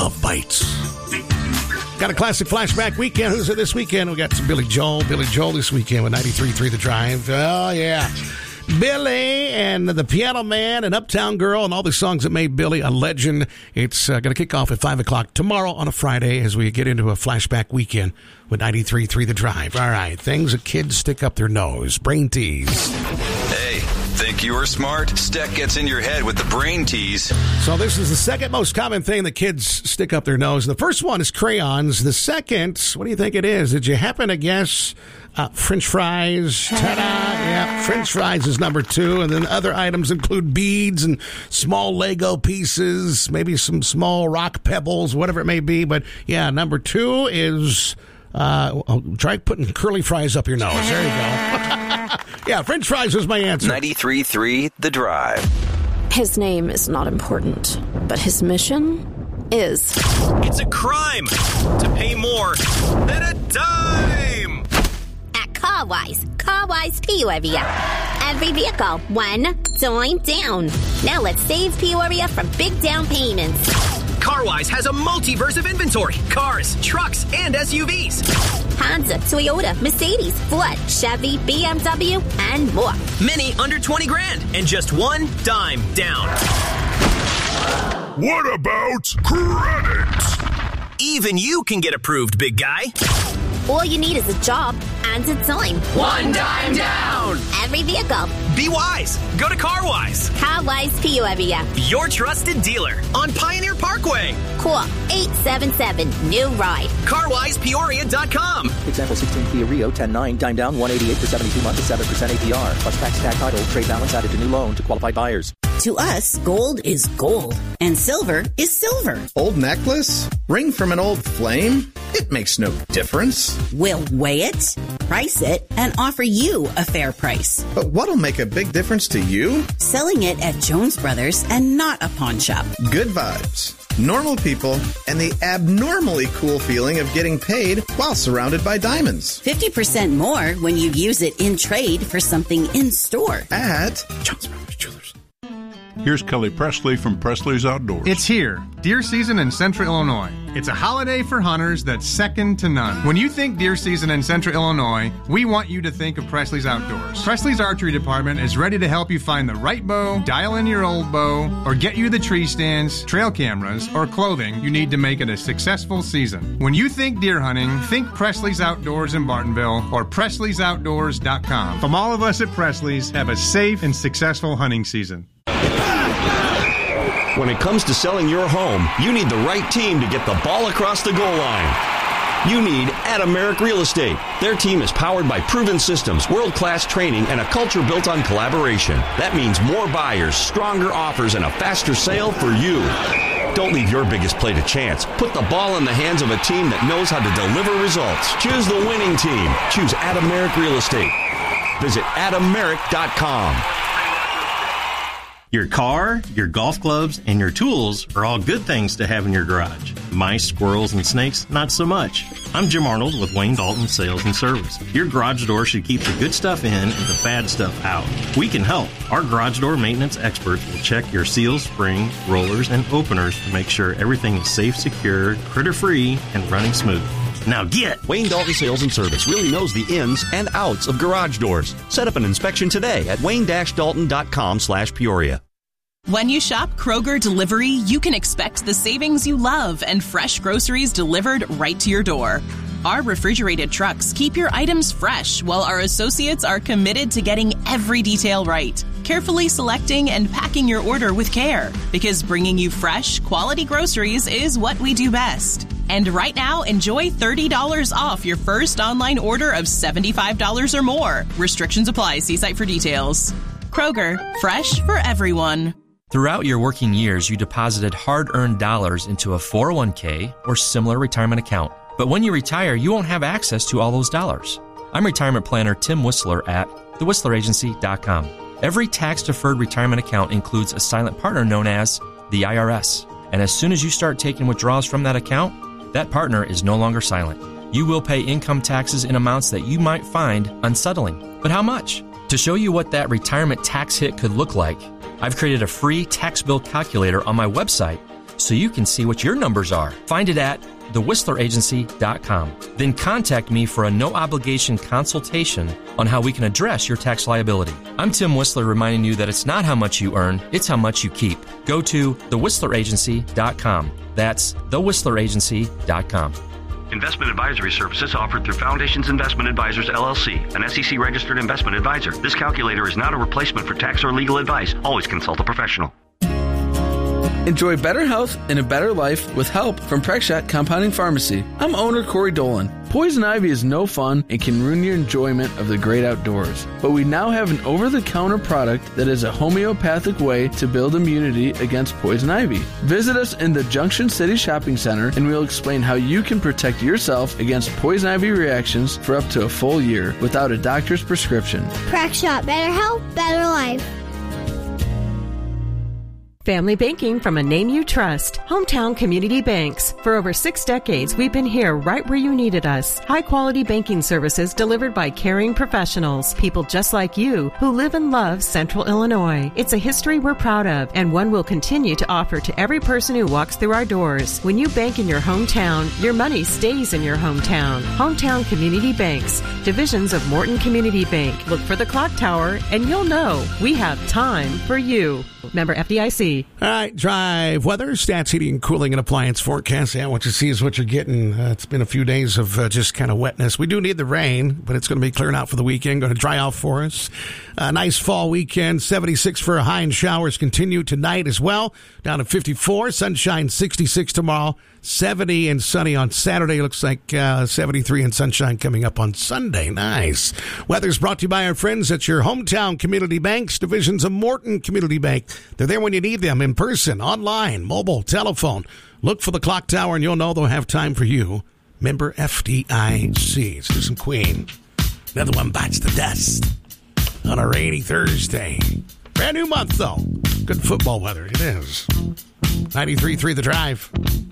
Love Bites. Got a classic flashback weekend. Who's it this weekend? We got some Billy Joel. Billy Joel this weekend with 93.3 The Drive. Oh, yeah. Billy and the Piano Man and Uptown Girl and all the songs that made Billy a legend. It's going to kick off at 5 o'clock tomorrow on a Friday as we get into a flashback weekend with 93.3 The Drive. All right, things that kids stick up their nose. Brain tease. Hey, think you were smart? Steck gets in your head with the brain tease. So this is the second most common thing that kids stick up their nose. The first one is crayons. The second, what do you think it is? Did you happen to guess French fries? Ta-da! Yeah, French fries is number 2. And then other items include beads and small Lego pieces, maybe some small rock pebbles, whatever it may be. But yeah, number 2 is... try putting curly fries up your nose. There you go. Yeah, French fries was my answer. 93.3 The Drive. His name is not important, but his mission is. It's a crime to pay more than a dime. At CarWise Peoria. Every vehicle, $1 down. Now let's save Peoria from big down payments. CarWise has a multiverse of inventory. Cars, trucks, and SUVs. Honda, Toyota, Mercedes, Ford, Chevy, BMW, and more. Many under 20 grand and just $1 down. What about credit? Even you can get approved, big guy. All you need is a job and a dime. $1 down. Every vehicle. Be wise. Go to CarWise. CarWise Peoria. Your trusted dealer on Pioneer Parkway. Call 877-NEW-RIDE. CarWisePeoria.com. Example 16 Kia Rio 10.9 dime down 188 for 72 months at 7% APR plus tax tag title trade balance added to new loan to qualified buyers. To us, gold is gold, and silver is silver. Old necklace? Ring from an old flame? It makes no difference. We'll weigh it, price it, and offer you a fair price. But what'll make a big difference to you? Selling it at Jones Brothers and not a pawn shop. Good vibes, normal people, and the abnormally cool feeling of getting paid while surrounded by diamonds. 50% more when you use it in trade for something in store. At Jones Brothers Jewelers. Here's Kelly Presley from Presley's Outdoors. It's here, deer season in Central Illinois. It's a holiday for hunters that's second to none. When you think deer season in Central Illinois, we want you to think of Presley's Outdoors. Presley's Archery Department is ready to help you find the right bow, dial in your old bow, or get you the tree stands, trail cameras, or clothing you need to make it a successful season. When you think deer hunting, think Presley's Outdoors in Bartonville or Presley'sOutdoors.com. From all of us at Presley's, have a safe and successful hunting season. When it comes to selling your home, you need the right team to get the ball across the goal line. You need Adameric Real Estate. Their team is powered by proven systems, world-class training, and a culture built on collaboration. That means more buyers, stronger offers, and a faster sale for you. Don't leave your biggest play to chance. Put the ball in the hands of a team that knows how to deliver results. Choose the winning team. Choose Adameric Real Estate. Visit adameric.com. Your car, your golf clubs, and your tools are all good things to have in your garage. Mice, squirrels, and snakes, not so much. I'm Jim Arnold with Wayne Dalton Sales and Service. Your garage door should keep the good stuff in and the bad stuff out. We can help. Our garage door maintenance experts will check your seals, springs, rollers, and openers to make sure everything is safe, secure, critter-free, and running smooth. Now get! Wayne Dalton Sales and Service really knows the ins and outs of garage doors. Set up an inspection today at wayne-dalton.com/Peoria. When you shop Kroger Delivery, you can expect the savings you love and fresh groceries delivered right to your door. Our refrigerated trucks keep your items fresh, while our associates are committed to getting every detail right, carefully selecting and packing your order with care, because bringing you fresh, quality groceries is what we do best. And right now, enjoy $30 off your first online order of $75 or more. Restrictions apply. See site for details. Kroger, fresh for everyone. Throughout your working years, you deposited hard-earned dollars into a 401k or similar retirement account. But when you retire, you won't have access to all those dollars. I'm retirement planner Tim Whistler at thewhistleраgency.com. Every tax-deferred retirement account includes a silent partner known as the IRS. And as soon as you start taking withdrawals from that account, that partner is no longer silent. You will pay income taxes in amounts that you might find unsettling. But how much? To show you what that retirement tax hit could look like, I've created a free tax bill calculator on my website so you can see what your numbers are. Find it at thewhistleragency.com. Then contact me for a no-obligation consultation on how we can address your tax liability. I'm Tim Whistler, reminding you that it's not how much you earn, it's how much you keep. Go to thewhistleragency.com. That's thewhistleragency.com. Investment advisory services offered through Foundations Investment Advisors, LLC, an SEC-registered investment advisor. This calculator is not a replacement for tax or legal advice. Always consult a professional. Enjoy better health and a better life with help from Prexshot Compounding Pharmacy. I'm owner Corey Dolan. Poison ivy is no fun and can ruin your enjoyment of the great outdoors. But we now have an over-the-counter product that is a homeopathic way to build immunity against poison ivy. Visit us in the Junction City Shopping Center and we'll explain how you can protect yourself against poison ivy reactions for up to a full year without a doctor's prescription. Prexshot, better health, better life. Family banking from a name you trust. Hometown Community Banks. For over 6 decades, we've been here right where you needed us. High-quality banking services delivered by caring professionals. People just like you who live and love Central Illinois. It's a history we're proud of and one we'll continue to offer to every person who walks through our doors. When you bank in your hometown, your money stays in your hometown. Hometown Community Banks. Divisions of Morton Community Bank. Look for the clock tower and you'll know we have time for you. Member FDIC. All right, drive weather, stats, heating, and cooling, and appliance forecast. Yeah, what you see is what you're getting. It's been a few days of just kind of wetness. We do need the rain, but it's going to be clearing out for the weekend. Going to dry out for us. Nice fall weekend. 76 for a high, and showers continue tonight as well. Down to 54. Sunshine 66 tomorrow. 70 and sunny on Saturday. Looks like 73 and sunshine coming up on Sunday. Nice. Weather's brought to you by our friends at your hometown community banks, divisions of Morton Community Bank. They're there when you need them, in person, online, mobile, telephone. Look for the clock tower and you'll know they'll have time for you. Member FDIC. Let's do some Queen. Another one bites the dust on a rainy Thursday. Brand new month, though. Good football weather. It is. 93.3 The Drive.